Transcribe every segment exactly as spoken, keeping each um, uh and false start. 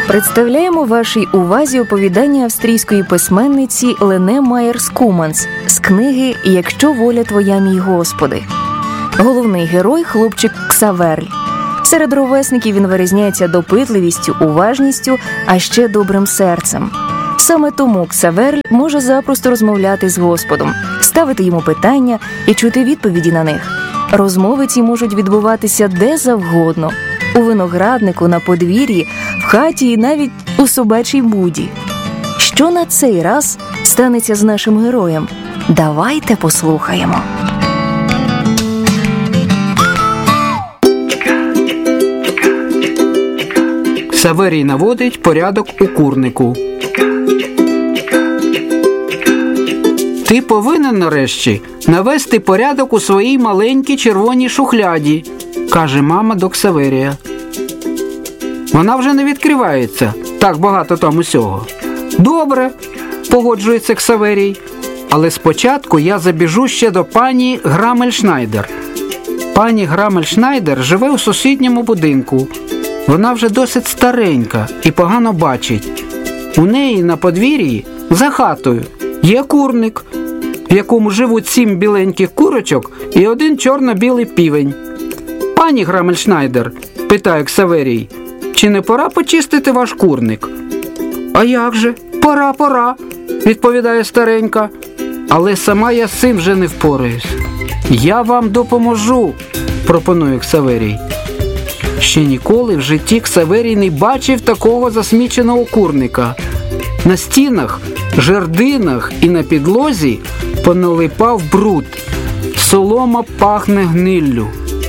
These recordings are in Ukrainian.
Представляємо вашій увазі оповідання австрійської письменниці Лене Майєр-Скуманс з книги «Якщо воля твоя, мій Господи». Головний герой – хлопчик Ксаверль. Серед ровесників він вирізняється допитливістю, уважністю, а ще добрим серцем. Саме тому Ксаверль може запросто розмовляти з Господом, ставити йому питання і чути відповіді на них. Розмови ці можуть відбуватися де завгодно – у винограднику, на подвір'ї, в хаті і навіть у собачій буді. Що на цей раз станеться з нашим героєм? Давайте послухаємо. Ксаверій наводить порядок у курнику. Ти повинен нарешті навести порядок у своїй маленькій червоній шухляді, каже мама до Ксаверія. Вона вже не відкривається, так багато там усього. Добре, погоджується Ксаверій, але спочатку я забіжу ще до пані Грамельшнайдер. Пані Грамельшнайдер живе у сусідньому будинку. Вона вже досить старенька і погано бачить. У неї на подвір'ї, за хатою, є курник, в якому живуть сім біленьких курочок і один чорно-білий півень. Пані Грамельшнайдер, питає Ксаверій, чи не пора почистити ваш курник? А як же? Пора, пора, відповідає старенька. Але сама я з цим вже не впораюсь. Я вам допоможу, пропонує Ксаверій. Ще ніколи в житті Ксаверій не бачив такого засміченого курника. На стінах, жердинах і на підлозі поналипав бруд. Солома пахне гниллю.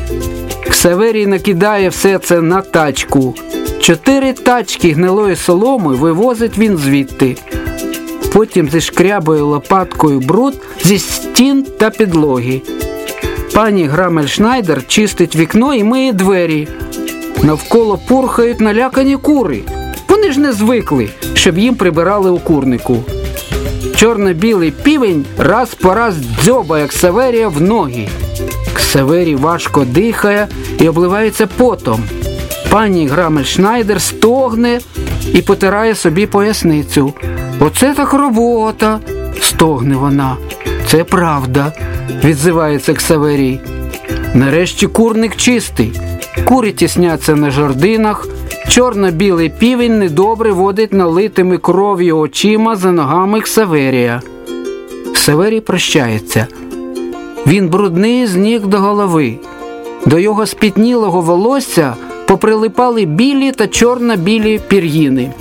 Ксаверій накидає все це на тачку. Чотири тачки гнилої соломи вивозить він звідти. Потім зішкрябує лопаткою бруд зі стін та підлоги. Пані Грамельшнайдер чистить вікно і миє двері. Навколо пурхають налякані кури. Вони ж не звикли, щоб їм прибирали у курнику. Чорно-білий півень раз по раз дзьобає Ксаверія в ноги. Ксаверій важко дихає і обливається потом. Пані Грамельшнайдер стогне і потирає собі поясницю. «Оце так робота!» – стогне вона. «Це правда!» – відзивається Ксаверій. Нарешті курник чистий. Кури тісняться на жердинах. Чорно-білий півень недобре водить налитими кров'ю очима за ногами Ксаверія. Ксаверій прощається. Він брудний з ніг до голови. До його спітнілого волосся поприлипали білі та чорно-білі пір'їни.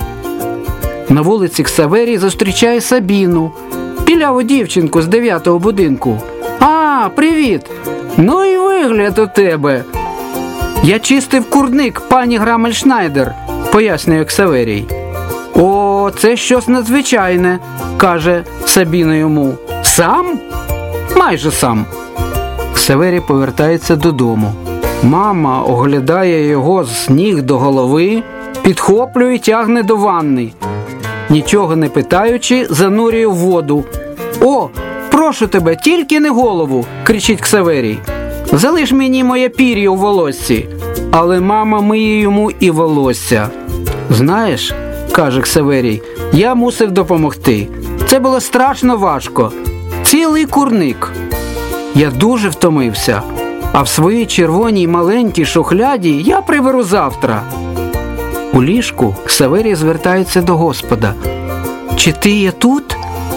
На вулиці Ксаверій зустрічає Сабіну, біляву дівчинку з дев'ятого будинку. «А, привіт! Ну і вигляд у тебе!» «Я чистив курник, пані Грамельшнайдер», – пояснює Ксаверій. «О, це щось надзвичайне», – каже Сабіна йому. «Сам?» «Майже сам». Ксаверій повертається додому. Мама оглядає його з ніг до голови, підхоплює і тягне до ванни. Нічого не питаючи, занурює в воду. «О, прошу тебе, тільки не голову!» – кричить Ксаверій. «Залиш мені моє пір'я у волоссі». Але мама миє йому і волосся. «Знаєш, – каже Ксаверій, – я мусив допомогти. Це було страшно важко. Цілий курник. Я дуже втомився. А в своїй червоній маленькій шухляді я приберу завтра». У ліжку Ксаверій звертається до Господа. «Чи ти є тут?»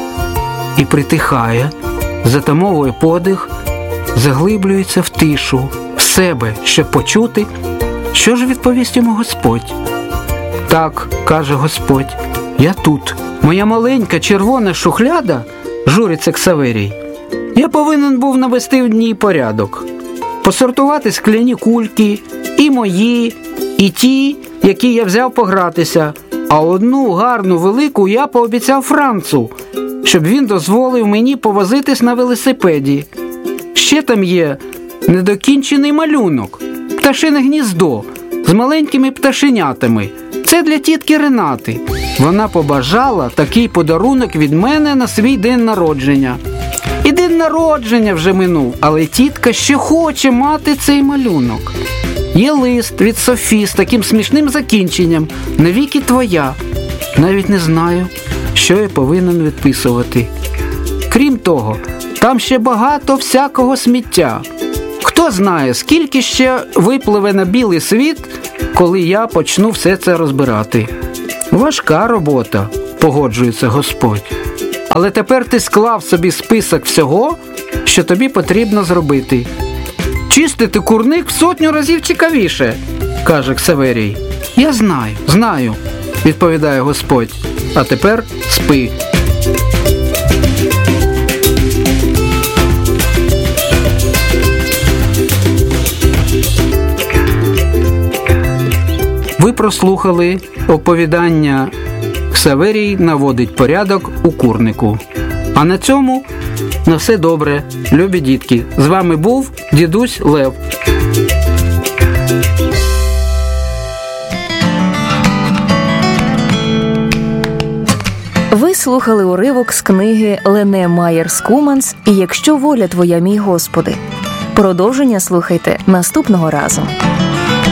І притихає, затамовує подих, заглиблюється в тишу, в себе, щоб почути, що ж відповість йому Господь. «Так, – каже Господь, – я тут. Моя маленька червона шухляда, – журиться Ксаверій. Я повинен був навести в ній порядок. Посортувати скляні кульки, і мої, і ті, які я взяв погратися, а одну гарну велику я пообіцяв Францу, щоб він дозволив мені повозитись на велосипеді. Ще там є недокінчений малюнок, пташине гніздо з маленькими пташенятами. Це для тітки Ренати. Вона побажала такий подарунок від мене на свій день народження. І день народження вже минув, але тітка ще хоче мати цей малюнок. Є лист від Софі з таким смішним закінченням «Навіки твоя». Навіть не знаю, що я повинен відписувати. Крім того, там ще багато всякого сміття. Хто знає, скільки ще випливе на білий світ, коли я почну все це розбирати. Важка робота, погоджується Господь. Але тепер ти склав собі список всього, що тобі потрібно зробити. Чистити курник в сотню разів цікавіше, каже Ксаверій. Я знаю, знаю, відповідає Господь. А тепер спи. Ви прослухали оповідання «Ксаверій наводить порядок у курнику». А на цьому на все добре, любі дітки. З вами був дідусь Лев. Ви слухали уривок з книги Лене Майер Скуманс «І якщо воля твоя, мій Господи». Продовження слухайте наступного разу.